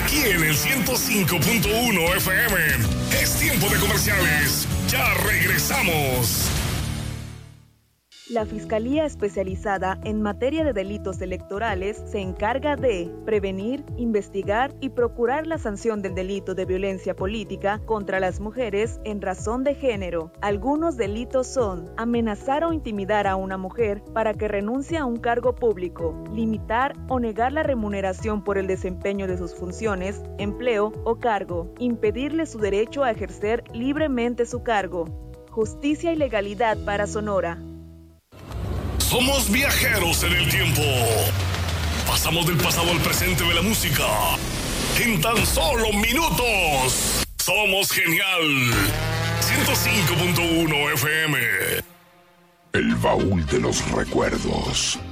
aquí en el 105.1 FM. Es tiempo de comerciales. Ya regresamos. La Fiscalía Especializada en Materia de Delitos Electorales se encarga de prevenir, investigar y procurar la sanción del delito de violencia política contra las mujeres en razón de género. Algunos delitos son amenazar o intimidar a una mujer para que renuncie a un cargo público, limitar o negar la remuneración por el desempeño de sus funciones, empleo o cargo, impedirle su derecho a ejercer libremente su cargo. Justicia y legalidad para Sonora. Somos viajeros en el tiempo. Pasamos del pasado al presente de la música en tan solo minutos. Somos genial. 105.1 FM. El baúl de los recuerdos.